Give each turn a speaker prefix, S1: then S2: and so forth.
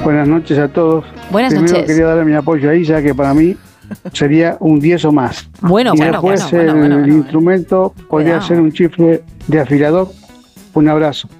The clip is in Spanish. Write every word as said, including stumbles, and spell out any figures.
S1: Buenas noches a todos.
S2: Buenas
S1: Primero
S2: noches.
S1: quería darle mi apoyo a Isa, que para mí sería un diez o más.
S2: Bueno,
S1: y
S2: bueno,
S1: después
S2: bueno, bueno,
S1: el
S2: bueno, bueno.
S1: instrumento podría
S2: Cuidado.
S1: ser un chifle de afilador. Un abrazo.